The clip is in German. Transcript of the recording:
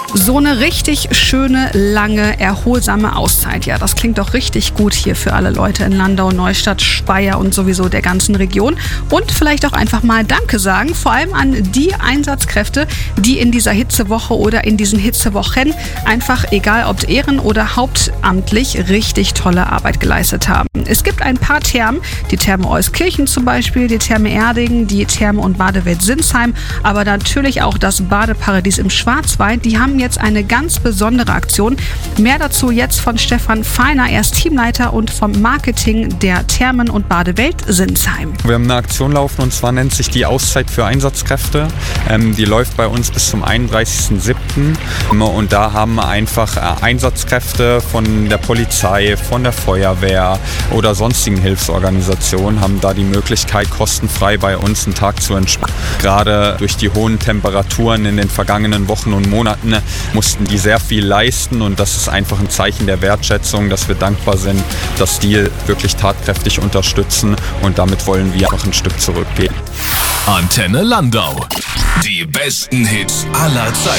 So eine richtig schöne, lange, erholsame Auszeit. Ja, das klingt doch richtig gut hier für alle Leute in Landau, Neustadt, Speyer und sowieso der ganzen Region. Und vielleicht auch einfach mal Danke sagen, vor allem an die Einsatzkräfte, die in dieser Hitzewoche oder in diesen Hitzewochen einfach, egal ob ehren- oder hauptamtlich, richtig tolle Arbeit geleistet haben. Es gibt ein paar Thermen, die Therme Euskirchen zum Beispiel, die Therme Erding, die Therme- und Badewelt Sinsheim, aber natürlich auch das Badeparadies im Schwarzwald. Die haben jetzt eine ganz besondere Aktion. Mehr dazu jetzt von Stefan Feiner, er ist Teamleiter und vom Marketing der Thermen- und Badewelt Sinsheim. Wir haben eine Aktion laufen und zwar nennt sich die Auszeit für Einsatzkräfte. Die läuft bei uns bis zum 31.07. Und da haben wir einfach Einsatzkräfte von der Polizei, von der Feuerwehr oder sonstigen Hilfsorganisationen haben da die Möglichkeit, kostenfrei bei uns einen Tag zu entspannen. Gerade durch die hohen Temperaturen in den vergangenen Wochen und Monaten mussten die sehr viel leisten und das ist einfach ein Zeichen der Wertschätzung, dass wir dankbar sind, dass die wirklich tatkräftig unterstützen und damit wollen wir auch ein Stück zurückgehen. Antenne Landau. Die besten Hits aller Zeiten.